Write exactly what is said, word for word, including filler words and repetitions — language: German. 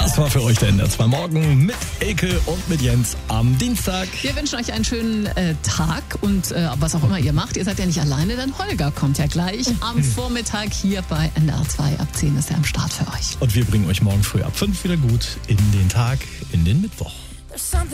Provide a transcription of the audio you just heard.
Das war für euch der N D R zwei Morgen mit Elke und mit Jens am Dienstag. Wir wünschen euch einen schönen äh, Tag und äh, was auch immer ihr macht. Ihr seid ja nicht alleine, denn Holger kommt ja gleich am Vormittag hier bei N D R zwei. Ab zehn ist er am Start für euch. Und wir bringen euch morgen früh ab fünf wieder gut in den Tag, in den Mittwoch.